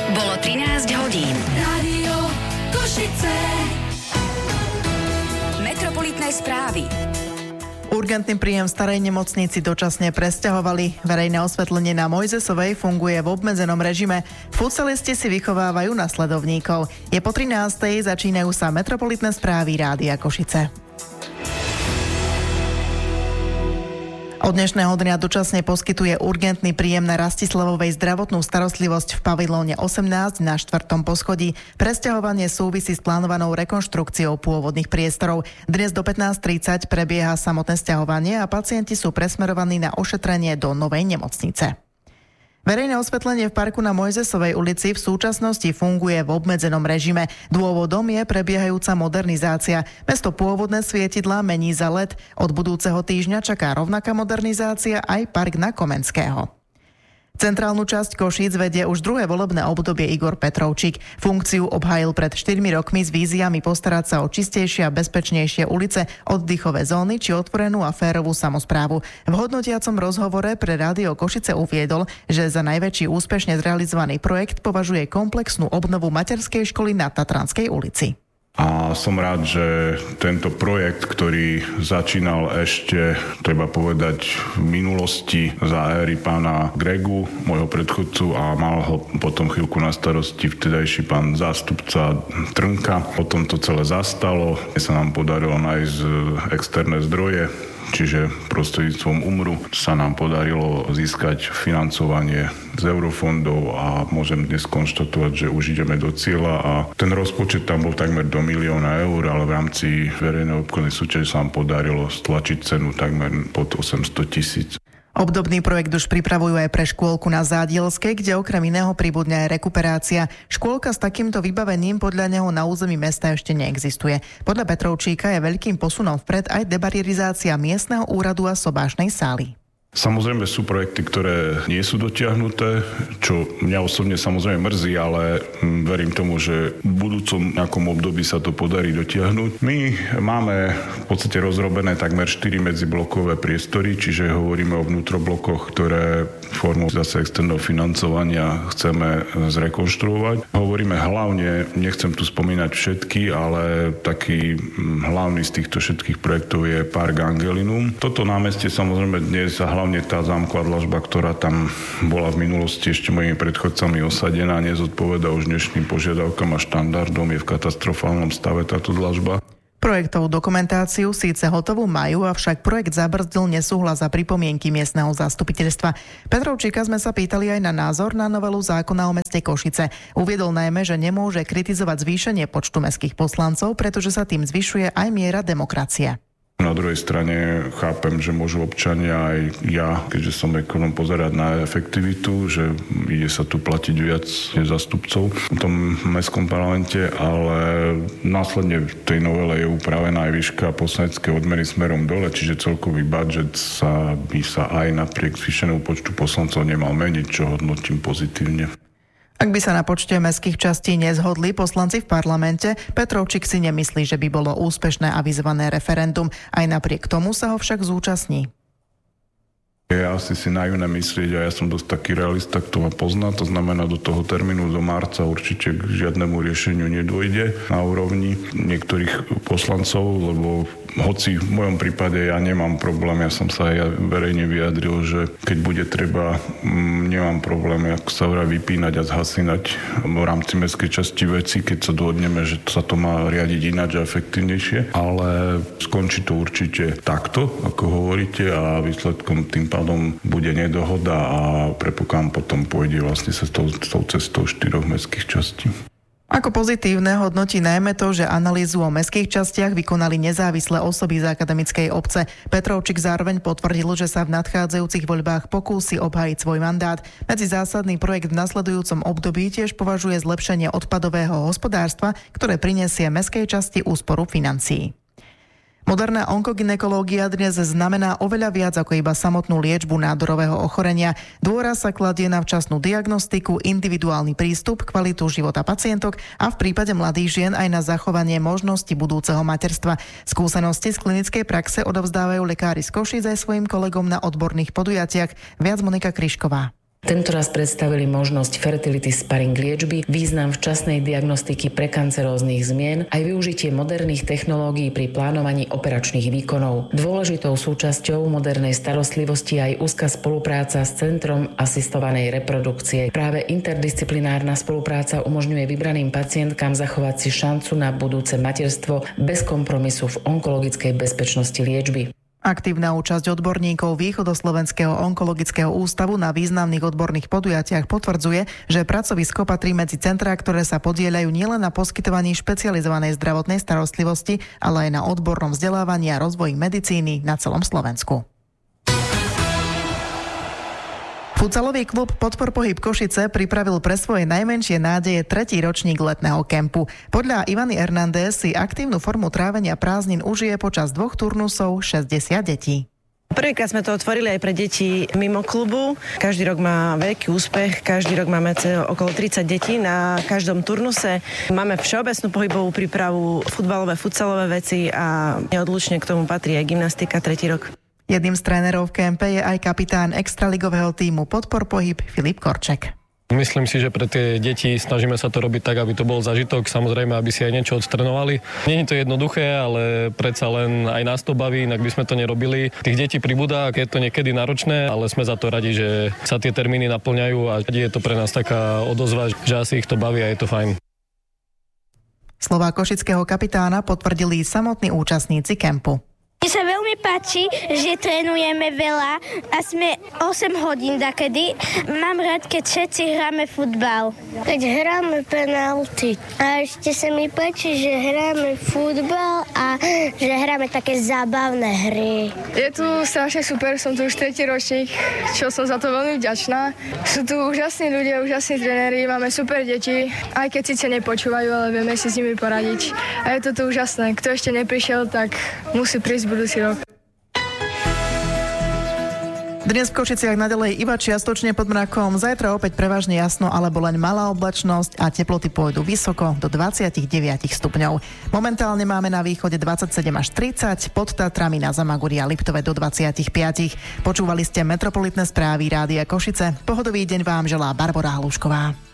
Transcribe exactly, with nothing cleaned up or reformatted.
Bolo trinásť hodín. Rádio Košice. Metropolitné správy. Urgentný príjem v starej nemocnici dočasne presťahovali. Verejné osvetlenie na Mojzesovej funguje v obmedzenom režime. Futsalisti si vychovávajú nasledovníkov. Je po trinástej, začínajú sa metropolitné správy Rádia Košice. Od dnešného dňa dočasne poskytuje urgentný príjem na Rastislavovej zdravotnú starostlivosť v pavilóne osemnásť na štvrtom poschodí. Presťahovanie súvisí s plánovanou rekonštrukciou pôvodných priestorov. Dnes do pätnásť tridsať prebieha samotné sťahovanie a pacienti sú presmerovaní na ošetrenie do novej nemocnice. Verejné osvetlenie v parku na Mojzesovej ulici v súčasnosti funguje v obmedzenom režime. Dôvodom je prebiehajúca modernizácia. Mesto pôvodné svietidlá mení za el é dé. Od budúceho týždňa čaká rovnaká modernizácia aj park na Komenského. Centrálnu časť Košíc vedie už druhé volebné obdobie Igor Petrovčík. Funkciu obhájil pred štyrmi rokmi s víziami postarať sa o čistejšie a bezpečnejšie ulice, oddychové zóny či otvorenú a férovú samosprávu. V hodnotiacom rozhovore pre Rádio Košice uviedol, že za najväčší úspešne zrealizovaný projekt považuje komplexnú obnovu materskej školy na Tatranskej ulici. A som rád, že tento projekt, ktorý začínal ešte, treba povedať, v minulosti za éry pána Gregu, môjho predchodcu, a mal ho potom chvíľku na starosti vtedajší pán zástupca Trnka. Potom to celé zastalo, sa nám podarilo nájsť externé zdroje, čiže prostredníctvom úmru sa nám podarilo získať financovanie z eurofondov a môžem dnes konštatovať, že už ideme do cieľa a ten rozpočet tam bol takmer do milióna eur, ale v rámci verejnej obchodnej súťaže sa nám podarilo stlačiť cenu takmer pod osemsto tisíc. Obdobný projekt už pripravujú aj pre škôlku na Zádielskej, kde okrem iného pribudne aj rekuperácia. Škôlka s takýmto vybavením podľa neho na území mesta ešte neexistuje. Podľa Petrovčíka je veľkým posunom vpred aj debarerizácia miestneho úradu a sobášnej sály. Samozrejme sú projekty, ktoré nie sú dotiahnuté, čo mňa osobne samozrejme mrzí, ale verím tomu, že v budúcom nejakom období sa to podarí dotiahnuť. My máme v podstate rozrobené takmer štyri medziblokové priestory, čiže hovoríme o vnútroblokoch, ktoré formou zase externého financovania chceme zrekonštruovať. Hovoríme hlavne, nechcem tu spomínať všetky, ale taký hlavný z týchto všetkých projektov je Park Angelinum. Toto námestie samozrejme dnes a hlavne tá zámková dlažba, ktorá tam bola v minulosti ešte mojimi predchodcami osadená, nezodpovedá už dnešným požiadavkám a štandardom, je v katastrofálnom stave táto dlažba. Projektovú dokumentáciu síce hotovú majú, avšak projekt zabrzdil nesúhlas a pripomienky miestneho zastupiteľstva. Petrovčíka sme sa pýtali aj na názor na novelu zákona o meste Košice. Uviedol najmä, že nemôže kritizovať zvýšenie počtu mestských poslancov, pretože sa tým zvyšuje aj miera demokracie. Na druhej strane chápem, že môžu občania aj ja, keďže som ekonom, pozerať na efektivitu, že ide sa tu platiť viac zástupcov v tom mestskom parlamente, ale následne v tej novele je upravená aj výška poslaneckej odmeny smerom dole, čiže celkový budžet sa by sa aj napriek zvýšenému počtu poslancov nemal meniť, čo hodnotím pozitívne. Ak by sa na počte mestských častí nezhodli poslanci v parlamente, Petrovčík si nemyslí, že by bolo úspešné avizované referendum. Aj napriek tomu sa ho však zúčastní. Je asi si naivné myslieť, a ja som dosť taký realista, kto ma pozná, to znamená, do toho termínu do marca určite k žiadnemu riešeniu nedôjde na úrovni niektorých poslancov, lebo hoci v mojom prípade ja nemám problém, ja som sa aj verejne vyjadril, že keď bude treba, nemám problém, ako sa vraj vypínať a zhasinať v rámci mestskej časti veci, keď sa dohodneme, že sa to má riadiť ináč a efektívnejšie, ale skončí to určite takto, ako hovoríte, a výsledkom tým pádom bude nedohoda a prepokám potom pôjde vlastne sa s tou, s tou cestou štyroch mestských častí. Ako pozitívne hodnotí najmä to, že analýzu o mestských častiach vykonali nezávislé osoby z akademickej obce. Petrovčík zároveň potvrdil, že sa v nadchádzajúcich voľbách pokúsi obhájiť svoj mandát. Medzi zásadný projekt v nasledujúcom období tiež považuje zlepšenie odpadového hospodárstva, ktoré prinesie mestskej časti úsporu financií. Moderná onkogynekológia dnes znamená oveľa viac ako iba samotnú liečbu nádorového ochorenia. Dôraz sa kladie na včasnú diagnostiku, individuálny prístup, kvalitu života pacientok a v prípade mladých žien aj na zachovanie možnosti budúceho materstva. Skúsenosti z klinickej praxe odovzdávajú lekári z Košíc aj svojim kolegom na odborných podujatiach. Viac Monika Kryšková. Tentoraz predstavili možnosť fertility sparing liečby, význam včasnej diagnostiky prekanceróznych zmien aj využitie moderných technológií pri plánovaní operačných výkonov. Dôležitou súčasťou modernej starostlivosti je aj úzka spolupráca s Centrom asistovanej reprodukcie. Práve interdisciplinárna spolupráca umožňuje vybraným pacientkám zachovať si šancu na budúce materstvo bez kompromisu v onkologickej bezpečnosti liečby. Aktívna účasť odborníkov Východoslovenského onkologického ústavu na významných odborných podujatiach potvrdzuje, že pracovisko patrí medzi centrá, ktoré sa podieľajú nielen na poskytovaní špecializovanej zdravotnej starostlivosti, ale aj na odbornom vzdelávaní a rozvoji medicíny na celom Slovensku. Futsalový klub Podpor pohyb Košice pripravil pre svoje najmenšie nádeje tretí ročník letného kempu. Podľa Ivany Hernández si aktívnu formu trávenia prázdnin užije počas dvoch turnusov šesťdesiat detí. Prvýkrát sme to otvorili aj pre deti mimo klubu. Každý rok má veľký úspech, každý rok máme okolo tridsať detí na každom turnuse. Máme všeobecnú pohybovú prípravu, futbalové, futsalové veci a neodlučne k tomu patrí aj gymnastika tretí rok. Jedným z trénerov v kempe je aj kapitán extraligového tímu Podpor pohyb Filip Korček. Myslím si, že pre tie deti snažíme sa to robiť tak, aby to bol zážitok, samozrejme, aby si aj niečo odtrénovali. Nie je to jednoduché, ale predsa len aj nás to baví, inak by sme to nerobili. Tých detí pribúda, je to niekedy náročné, ale sme za to radi, že sa tie termíny naplňajú a je to pre nás taká odozva, že asi ich to baví a je to fajn. Slová košického kapitána potvrdili samotní účastníci kempu. Mne sa veľmi páči, že trénujeme veľa a sme osem hodín dakedy. Mám rád, keď všetci hráme futbal. Keď hráme penalty. A ešte sa mi páči, že hráme futbal a že hráme také zábavné hry. Je tu strašne super, som tu už tretí ročník, čo som za to veľmi vďačná. Sú tu úžasní ľudia, úžasní tréneri, máme super deti, aj keď síce nepočúvajú, ale vieme si s nimi poradiť. A je to tu úžasné. Kto ešte neprišiel, tak musí prísť budúci rok. Dnes v Košiciach naďalej iba čiastočne pod mrakom, zajtra opäť prevažne jasno alebo len malá oblačnosť a teploty pôjdu vysoko do dvadsaťdeväť stupňov. Momentálne máme na východe dvadsaťsedem až tridsať, pod Tatrami na Zamaguri a Liptove do dvadsaťpäť. Počúvali ste Metropolitné správy Rádia Košice. Pohodový deň vám želá Barbora Halušková.